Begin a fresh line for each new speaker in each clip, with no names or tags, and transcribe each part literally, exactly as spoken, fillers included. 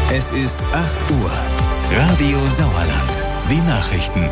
Es ist acht Uhr. Radio Sauerland. Die Nachrichten.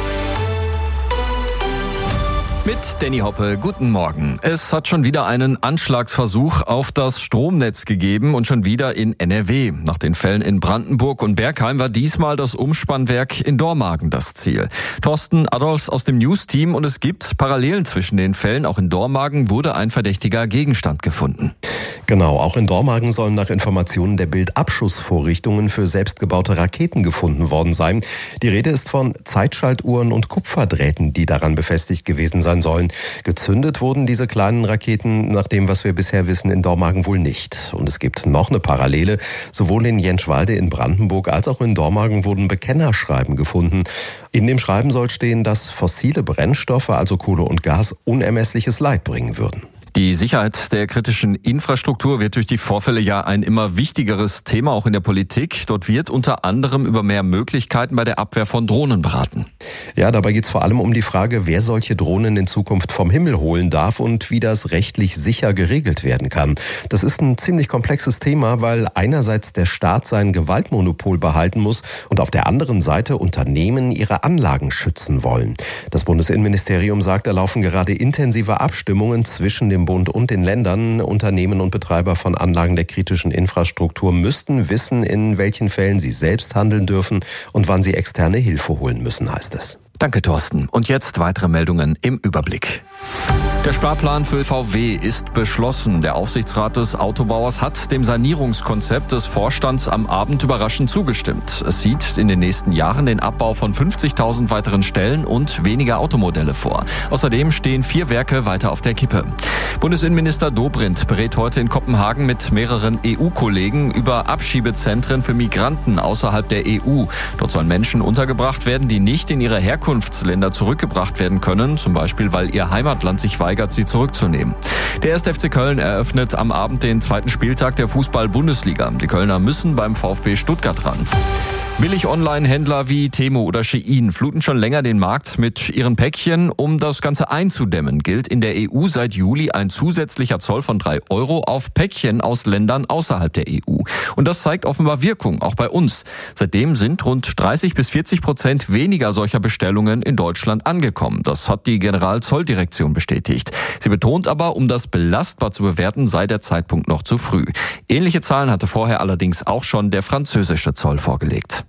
Mit Danny Hoppe, guten Morgen. Es hat schon wieder einen Anschlagsversuch auf das Stromnetz gegeben und schon wieder in N R W. Nach den Fällen in Brandenburg und Bergheim war diesmal das Umspannwerk in Dormagen das Ziel. Thorsten Adolfs aus dem News-Team, und es gibt Parallelen zwischen den Fällen. Auch in Dormagen wurde ein verdächtiger Gegenstand gefunden.
Genau, auch in Dormagen sollen nach Informationen der Bild Abschussvorrichtungen für selbstgebaute Raketen gefunden worden sein. Die Rede ist von Zeitschaltuhren und Kupferdrähten, die daran befestigt gewesen sein sollen. Gezündet wurden diese kleinen Raketen, nach dem, was wir bisher wissen, in Dormagen wohl nicht. Und es gibt noch eine Parallele. Sowohl in Jentschwalde in Brandenburg als auch in Dormagen wurden Bekennerschreiben gefunden. In dem Schreiben soll stehen, dass fossile Brennstoffe, also Kohle und Gas, unermessliches Leid bringen würden.
Die Sicherheit der kritischen Infrastruktur wird durch die Vorfälle ja ein immer wichtigeres Thema, auch in der Politik. Dort wird unter anderem über mehr Möglichkeiten bei der Abwehr von Drohnen beraten.
Ja, dabei geht es vor allem um die Frage, wer solche Drohnen in Zukunft vom Himmel holen darf und wie das rechtlich sicher geregelt werden kann. Das ist ein ziemlich komplexes Thema, weil einerseits der Staat sein Gewaltmonopol behalten muss und auf der anderen Seite Unternehmen ihre Anlagen schützen wollen. Das Bundesinnenministerium sagt, da laufen gerade intensive Abstimmungen zwischen dem Bund und den Ländern. Unternehmen und Betreiber von Anlagen der kritischen Infrastruktur müssten wissen, in welchen Fällen sie selbst handeln dürfen und wann sie externe Hilfe holen müssen, heißt es.
Danke, Thorsten. Und jetzt weitere Meldungen im Überblick. Der Sparplan für V W ist beschlossen. Der Aufsichtsrat des Autobauers hat dem Sanierungskonzept des Vorstands am Abend überraschend zugestimmt. Es sieht in den nächsten Jahren den Abbau von fünfzigtausend weiteren Stellen und weniger Automodelle vor. Außerdem stehen vier Werke weiter auf der Kippe. Bundesinnenminister Dobrindt berät heute in Kopenhagen mit mehreren E U-Kollegen über Abschiebezentren für Migranten außerhalb der E U. Dort sollen Menschen untergebracht werden, die nicht in ihre Herkunftsländer zurückgebracht werden können, zum Beispiel weil ihr Heimatland sich weigert, sie zurückzunehmen. Der erste F C Köln eröffnet am Abend den zweiten Spieltag der Fußball-Bundesliga. Die Kölner müssen beim VfB Stuttgart ran. Billig-Online-Händler wie Temu oder Shein fluten schon länger den Markt mit ihren Päckchen. Um das Ganze einzudämmen, gilt in der E U seit Juli ein zusätzlicher Zoll von drei Euro auf Päckchen aus Ländern außerhalb der E U. Und das zeigt offenbar Wirkung, auch bei uns. Seitdem sind rund dreißig bis vierzig Prozent weniger solcher Bestellungen in Deutschland angekommen. Das hat die Generalzolldirektion bestätigt. Sie betont aber, um das belastbar zu bewerten, sei der Zeitpunkt noch zu früh. Ähnliche Zahlen hatte vorher allerdings auch schon der französische Zoll vorgelegt.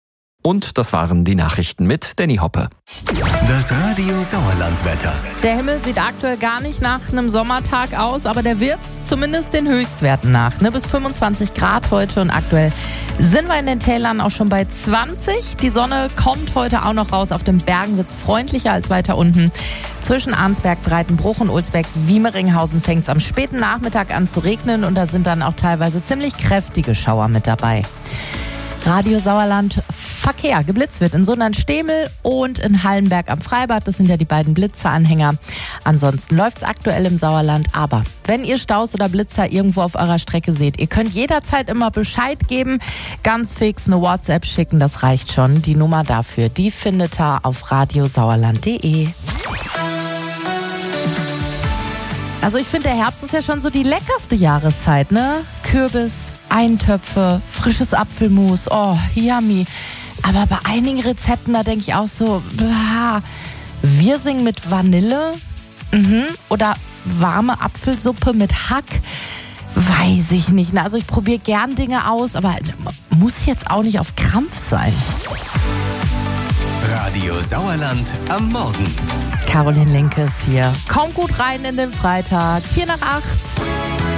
Und das waren die Nachrichten mit Danny Hoppe.
Das Radio Sauerland-Wetter.
Der Himmel sieht aktuell gar nicht nach einem Sommertag aus, aber der wird's zumindest den Höchstwerten nach. Ne? Bis fünfundzwanzig Grad heute, und aktuell sind wir in den Tälern auch schon bei zwanzig. Die Sonne kommt heute auch noch raus. Auf den Bergen wird's freundlicher als weiter unten. Zwischen Arnsberg, Breitenbruch und Olsberg-Wiemeringhausen fängt's am späten Nachmittag an zu regnen, und da sind dann auch teilweise ziemlich kräftige Schauer mit dabei. Radio Sauerland Verkehr. Geblitzt wird in Sundern-Stemel und in Hallenberg am Freibad. Das sind ja die beiden Blitzeranhänger. Ansonsten läuft's aktuell im Sauerland. Aber wenn ihr Staus oder Blitzer irgendwo auf eurer Strecke seht, ihr könnt jederzeit immer Bescheid geben. Ganz fix eine WhatsApp schicken, das reicht schon. Die Nummer dafür, die findet ihr auf radiosauerland punkt de. Also ich finde, der Herbst ist ja schon so die leckerste Jahreszeit, ne? Kürbis, Eintöpfe, frisches Apfelmus, oh, yummy. Aber bei einigen Rezepten, da denke ich auch so, blah, Wirsing mit Vanille, mhm. oder warme Apfelsuppe mit Hack, weiß ich nicht. Also ich probiere gern Dinge aus, aber muss jetzt auch nicht auf Krampf sein.
Radio Sauerland am Morgen.
Caroline Linkes hier. Kommt gut rein in den Freitag. Vier nach acht.